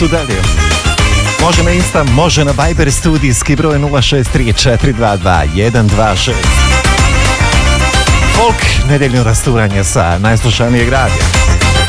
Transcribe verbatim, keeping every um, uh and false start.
tu dalje. Može na Insta, može na Viber, studijski broj nula šest tri četiri dva dva jedan dva šest. Folk, nedeljno rasturanje sa najslušanijeg radija.